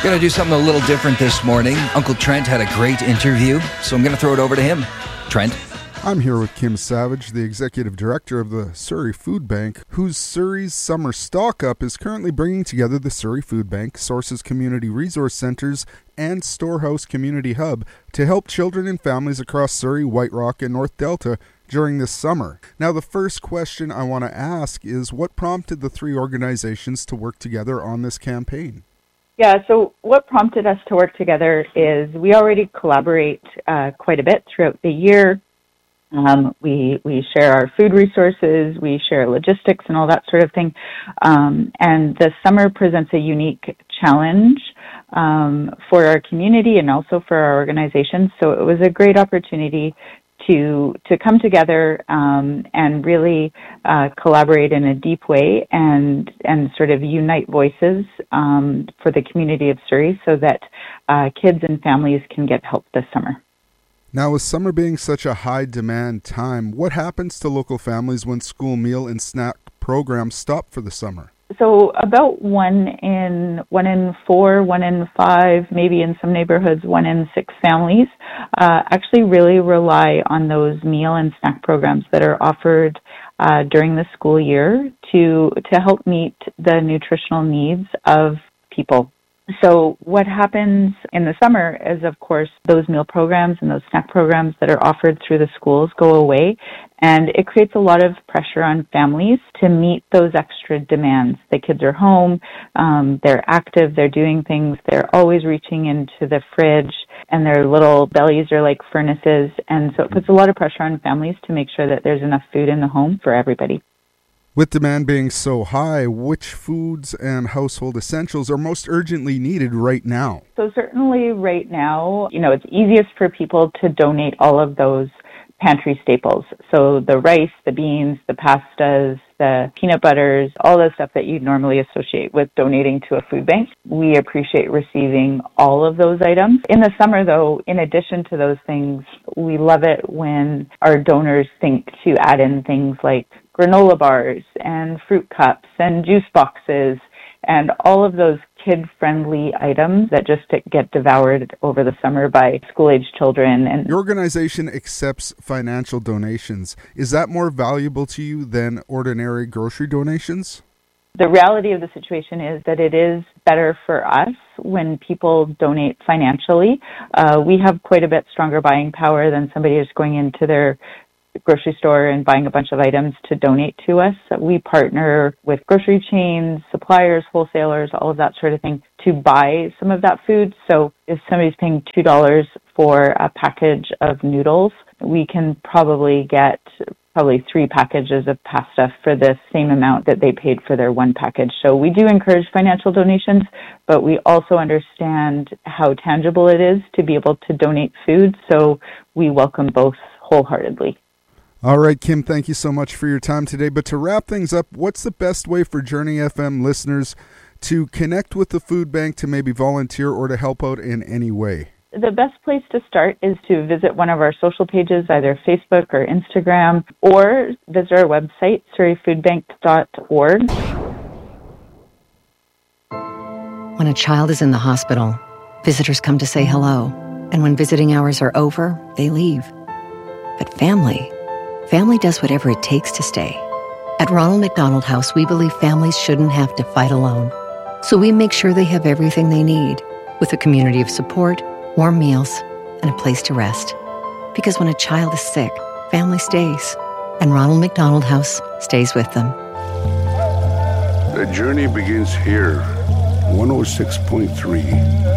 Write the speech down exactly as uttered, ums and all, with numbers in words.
Going to do something a little different this morning. Uncle Trent had a great interview, so I'm going to throw it over to him. Trent? I'm here with Kim Savage, the Executive Director of the Surrey Food Bank, whose Surrey's Summer Stock Up is currently bringing together the Surrey Food Bank, Sources Community Resource Centres, and Storehouse Community Hub to help children and families across Surrey, White Rock, and North Delta during this summer. Now, the first question I want to ask is, what prompted the three organizations to work together on this campaign? Yeah, so what prompted us to work together is we already collaborate uh, quite a bit throughout the year. Um, we we share our food resources, we share logistics and all that sort of thing. Um, and the summer presents a unique challenge um, for our community and also for our organization. So it was a great opportunity to to come together um, and really uh, collaborate in a deep way and and sort of unite voices um, for the community of Surrey so that uh, kids and families can get help this summer. Now, with summer being such a high demand time, what happens to local families when school meal and snack programs stop for the summer? So about one in one in four, one in five, maybe in some neighborhoods, one in six families uh, actually really rely on those meal and snack programs that are offered uh, during the school year to to help meet the nutritional needs of people. So what happens in the summer is, of course, those meal programs and those snack programs that are offered through the schools go away, and it creates a lot of pressure on families to meet those extra demands. The kids are home, um, they're active, they're doing things, they're always reaching into the fridge, and their little bellies are like furnaces, and so it puts a lot of pressure on families to make sure that there's enough food in the home for everybody. With demand being so high, which foods and household essentials are most urgently needed right now? So certainly right now, you know, it's easiest for people to donate all of those pantry staples. So the rice, the beans, the pastas, the peanut butters, all the stuff that you'd normally associate with donating to a food bank. We appreciate receiving all of those items. In the summer, though, in addition to those things, we love it when our donors think to add in things like granola bars and fruit cups and juice boxes and all of those kid-friendly items that just get devoured over the summer by school-age children. And your organization accepts financial donations. Is that more valuable to you than ordinary grocery donations? The reality of the situation is that it is better for us when people donate financially. Uh, we have quite a bit stronger buying power than somebody who's going into their grocery store and buying a bunch of items to donate to us. We partner with grocery chains, suppliers, wholesalers, all of that sort of thing to buy some of that food. So if somebody's paying two dollars for a package of noodles, we can probably get probably three packages of pasta for the same amount that they paid for their one package. So we do encourage financial donations, but we also understand how tangible it is to be able to donate food. So we welcome both wholeheartedly. All right, Kim, thank you so much for your time today. But to wrap things up, what's the best way for Journey F M listeners to connect with the food bank, to maybe volunteer or to help out in any way? The best place to start is to visit one of our social pages, either Facebook or Instagram, or visit our website, surrey food bank dot org. When a child is in the hospital, visitors come to say hello. And when visiting hours are over, they leave. But family... Family does whatever it takes to stay. At Ronald McDonald House, we believe families shouldn't have to fight alone. So we make sure they have everything they need, with a community of support, warm meals, and a place to rest. Because when a child is sick, family stays. And Ronald McDonald House stays with them. The journey begins here. one oh six point three